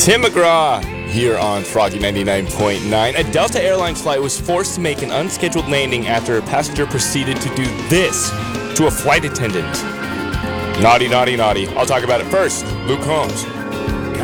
Tim McGraw here on Froggy 99.9. A Delta Airlines flight was forced to make an unscheduled landing after a passenger proceeded to do this to a flight attendant. Naughty, naughty, naughty. I'll talk about it first. Luke Holmes.